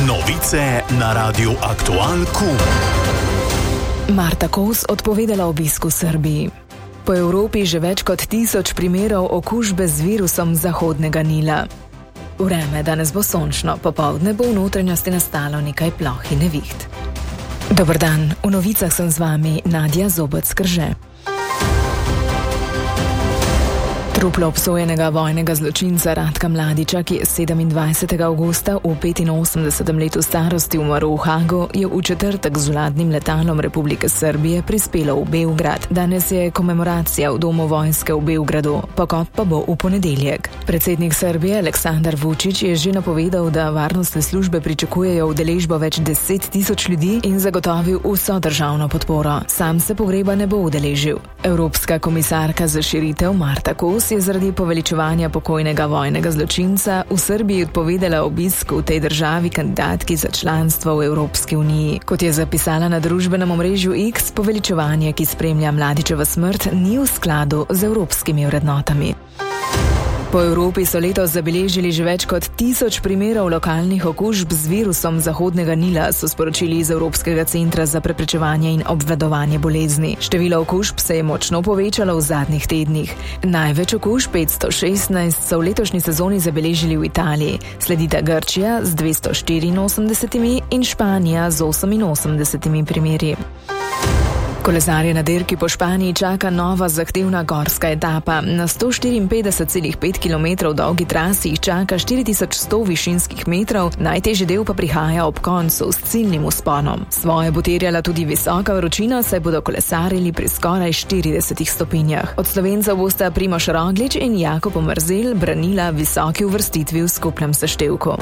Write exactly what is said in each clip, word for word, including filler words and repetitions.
Novice na Radiu Aktual Kum. Marta Kos odpovedala obisk v Srbiji. Po Evropi že več kot tisoč primerov okužbe z virusom Zahodnega Nila. Vreme danes bo sončno, popoldne bo v notranjosti nastalo nekaj ploh in neviht. Dober dan, v novicah sem z vami Nadja Zobec-Krže. Truplo obsojenega vojnega zločinca Ratka Mladića, ki je sedemindvajsetega avgusta v petinosemdesetem letu starosti umrl v Hagu, je v četrtek z vladnim letalom Republike Srbije prispelo v Beograd. Danes je komemoracija v domu vojske v Beogradu, pokop pa bo v ponedeljek. Predsednik Srbije Aleksandar Vučić je že napovedal, da varnostne službe pričakujejo udeležbo več deset tisoč ljudi in zagotovil vso državno podporo. Sam se pogreba ne bo udeležil. Evropska komisarka za širitev Marta Kos je zaradi poveličevanja pokojnega vojnega zločinca v Srbiji odpovedala obisk v tej državi kandidatki za članstvo v Evropski uniji. Kot je zapisala na družbenem omrežju X, poveličevanje, ki spremlja Mladićevo smrt, ni v skladu z evropskimi vrednotami. Po Evropi so letos zabeležili že več kot tisoč primerov lokalnih okužb z virusom Zahodnega Nila, so sporočili iz Evropskega centra za preprečevanje in obvladovanje bolezni. Število okužb se je močno povečalo v zadnjih tednih. Največ okužb, petsto šestnajst, so v letošnji sezoni zabeležili v Italiji, sledita Grčija z dvesto štiriinosemdesetimi in Španija z oseminosemdesetimi primeri. Kolesarje na dirki po Španiji čaka nova zahtevna gorska etapa. Na sto štiriinpetdeset celih pet kilometrov dolgi trasi jih čaka štiri tisoč sto višinskih metrov, najtežji del pa prihaja ob koncu s ciljnim vzponom. Svoje bo terjala tudi visoka vročina, saj bodo kolesarili pri skoraj štiridesetih stopinjah. Od Slovencev bosta Primož Roglič in Jakob Omerzel branila visoki uvrstitvi v skupnem seštevku.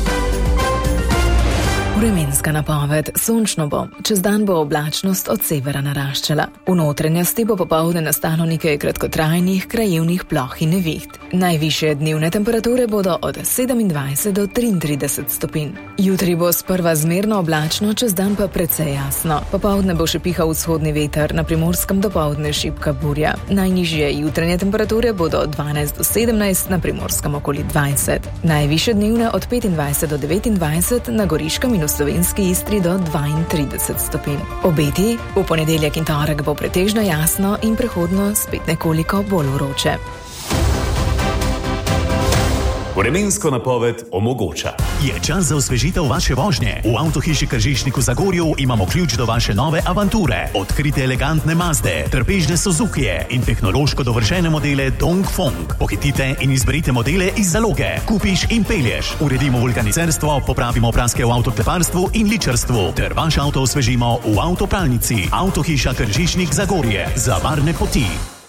Vremenska napoved. Sončno bo. Čez dan bo oblačnost od severa naraščala. V notranjosti bo popoldne nastalo nekaj kratkotrajnih krajevnih ploh in neviht. Najvišje dnevne temperature bodo od sedemindvajset do triintrideset stopinj. Jutri bo sprva zmerno oblačno, čez dan pa precej jasno. Popoldne bo še pihal vzhodni veter, na Primorskem dopoldne šibka burja. Najnižje jutranje temperature bodo od dvanajst do sedemnajst, na Primorskem okoli dvajset. Najvišje dnevne od petindvajset do devetindvajset, na Goriškem in v Slovenski Istri do dvaintrideset stopinj. Obeti, v ponedeljek in torek bo pretežno jasno in prehodno spet nekoliko bolj vroče. Vremensko napoved omogoča. Je čas za osvežitev vaše vožnje. V Avtohiši Kržišnik v Zagorju imamo ključ do vaše nove avanture. Odkrite elegantne Mazde, trpežne Suzukije in tehnološko dovršene modele Dongfeng. Pohitite in izberite modele iz zaloge. Kupiš in pelješ. Uredimo vulkanicerstvo, popravimo praske v avtokleparstvu in ličarstvu ter vaš avto osvežimo v avtopralnici. Avtohiša Kržišnik Zagorje. Za varne poti.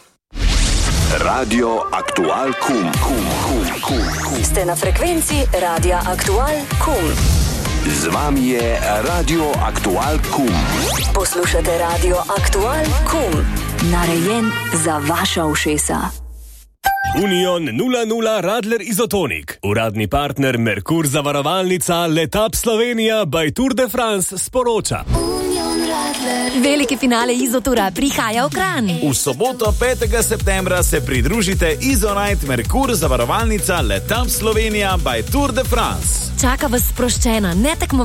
Radio Aktual Kum. Kum, kum, kum, kum. Ste na frekvenci Radia Aktual Kum. Z vami je Radio Aktual Kum. Poslušate Radio Aktual Kum. Narejen za vaša ušesa. Union nula nula Radler Izotonik. Uradni partner Merkur zavarovalnica Letap Slovenija by Tour de France sporoča. Veliki finale Izotura prihaja v Kranj. V soboto petega septembra se pridružite Izonite Merkur zavarovalnica Letap Slovenija by Tour de France. Čaka vas sproščena, netekmovana